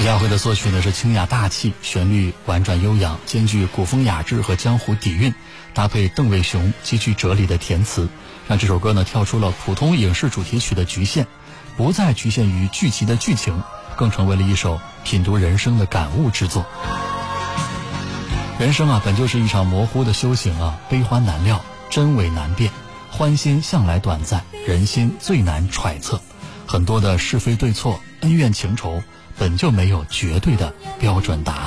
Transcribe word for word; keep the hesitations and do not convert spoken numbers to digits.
耀辉的作曲呢是清雅大气，旋律婉转悠扬，兼具古风雅致和江湖底蕴，搭配邓伟雄极具哲理的填词，让这首歌呢跳出了普通影视主题曲的局限，不再局限于剧集的剧情，更成为了一首品读人生的感悟之作。人生啊，本就是一场模糊的修行啊，悲欢难料，真伪难辨，欢欣向来短暂，人心最难揣测。很多的是非对错、恩怨情仇，本就没有绝对的标准答案。